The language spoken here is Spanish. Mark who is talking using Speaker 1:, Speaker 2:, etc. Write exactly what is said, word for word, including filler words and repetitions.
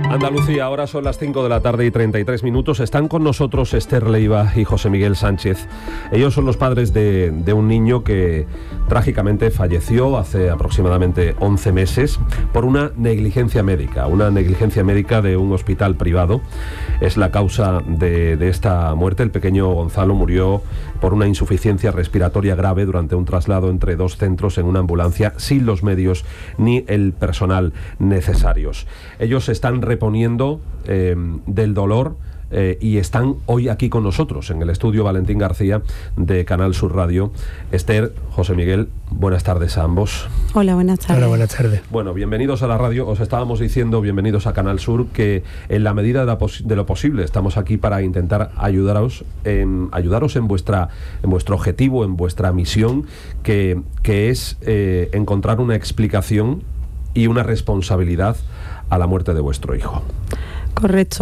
Speaker 1: Andalucía, ahora son las cinco de la tarde y treinta y tres minutos. Están con nosotros Esther Leiva y José Miguel Sánchez. Ellos son los padres de, de un niño que trágicamente falleció hace aproximadamente once meses por una negligencia médica, una negligencia médica de un hospital privado. Es la causa de, de esta muerte. El pequeño Gonzalo murió por una insuficiencia respiratoria grave durante un traslado entre dos centros en una ambulancia sin los medios ni el personal necesarios. Ellos están reponiendo eh, del dolor eh, y están hoy aquí con nosotros en el estudio Valentín García de Canal Sur Radio. Esther, José Miguel, buenas tardes a ambos.
Speaker 2: Hola, buenas tardes.
Speaker 3: Hola, buenas tardes.
Speaker 1: Bueno, bienvenidos a la radio. Os estábamos diciendo, bienvenidos a Canal Sur, que en la medida de, la pos- de lo posible estamos aquí para intentar ayudaros en, ayudaros en vuestra en vuestro objetivo, en vuestra misión, que, que es eh, encontrar una explicación y una responsabilidad a la muerte de vuestro hijo.
Speaker 2: Correcto.